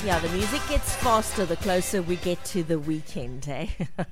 Yeah, the music gets faster the closer we get to the weekend, eh?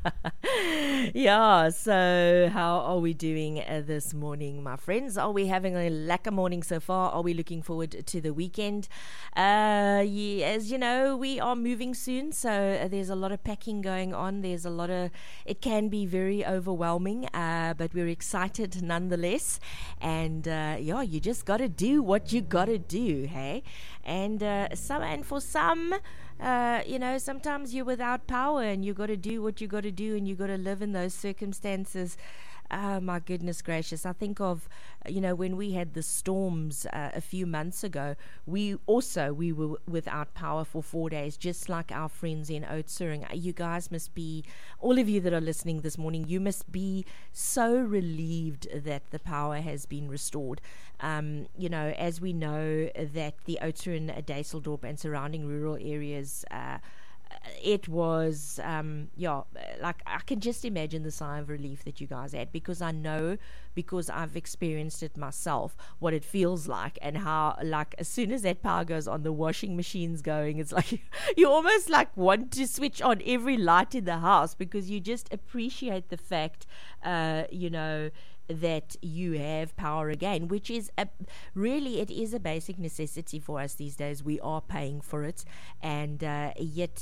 Yeah, so how are we doing this morning, my friends? Are we having a lekker morning so far? Are we looking forward to the weekend? As you know, we are moving soon, so there's a lot of packing going on. It can be very overwhelming, but we're excited nonetheless. And you just got to do what you got to do, hey? And for some, sometimes you're without power and you got to do what you got to do, and you got to live in those circumstances. My goodness gracious. I think of, when we had the storms a few months ago, we were without power for 4 days, just like our friends in Oudtshoorn. You guys must be, all of you that are listening this morning, you must be so relieved that the power has been restored. As we know that the Oudtshoorn, Dysselsdorp and surrounding rural areas, it was, like I can just imagine the sigh of relief that you guys had, because I've experienced it myself, what it feels like, and how, like, as soon as that power goes on, the washing machine's going, it's like you almost like want to switch on every light in the house, because you just appreciate the fact, that you have power again, which is it is a basic necessity for us these days. We are paying for it, and yet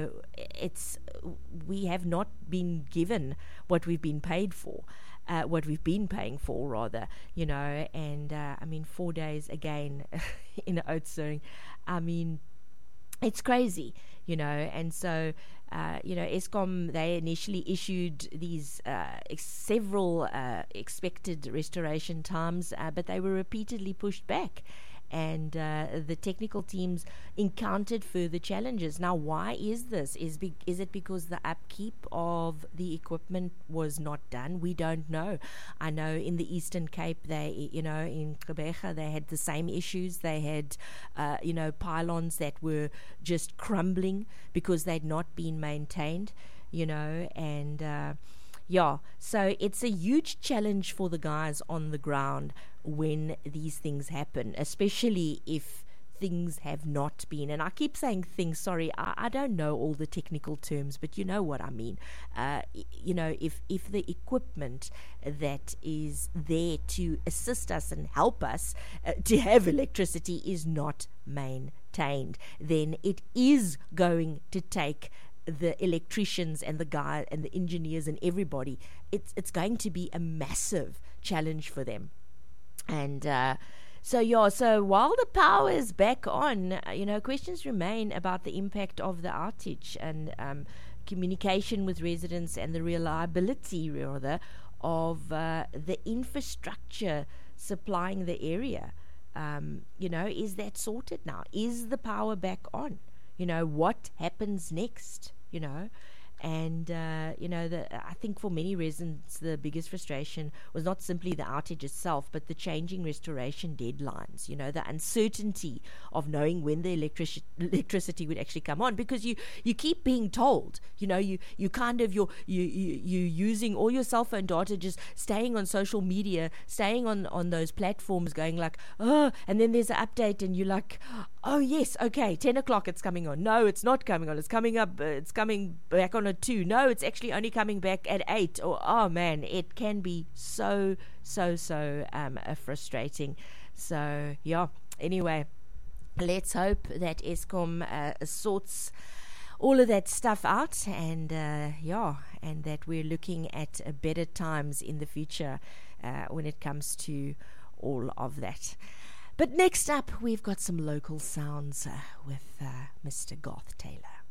we have not been given what we've been paid for. What we've been paying for, rather, and 4 days again in Oudtshoorn. It's crazy, and so, Eskom, they initially issued these several expected restoration times, but they were repeatedly pushed back. And the technical teams encountered further challenges. Now, why is this? Is it because the upkeep of the equipment was not done? We don't know. I know in the Eastern Cape, in Gqeberha, they had the same issues. They had, pylons that were just crumbling because they'd not been maintained, so it's a huge challenge for the guys on the ground when these things happen, especially if things have not been, and I keep saying things, sorry, I don't know all the technical terms, but you know what I mean. If the equipment that is there to assist us and help us to have electricity is not maintained, then it is going to take the electricians and the guy and the engineers and everybody. It's going to be a massive challenge for them. And so while the power is back on, questions remain about the impact of the outage and communication with residents and the reliability, rather, of the infrastructure supplying the area. Is that sorted now? Is the power back on? What happens next, And, I think for many reasons, the biggest frustration was not simply the outage itself, but the changing restoration deadlines, the uncertainty of knowing when the electricity would actually come on, because you keep being told, you using all your cell phone data, just staying on social media, staying on those platforms, going like, oh, and then there's an update and you're like, oh yes, okay, 10 o'clock it's coming on. No, it's not coming on. It's coming up. It's coming back on at 2. No, it's actually only coming back at 8. Or, oh man, it can be so frustrating. So, anyway, let's hope that Eskom sorts all of that stuff out, and and that we're looking at better times in the future when it comes to all of that. But next up, we've got some local sounds with Mr. Garth Taylor.